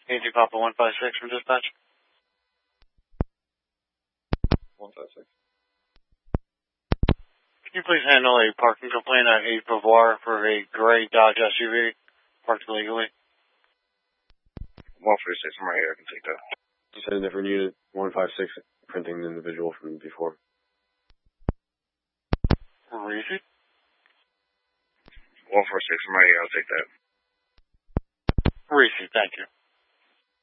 Angie Papa 156 from dispatch. 156. Can you please handle a parking complaint at 8 Beauvoir for a gray Dodge SUV parked illegally? 146, I'm right here, I can take that. You said a different unit, 156, printing the individual from before. Reese? 146, I'm right here, I'll take that. Reese, thank you.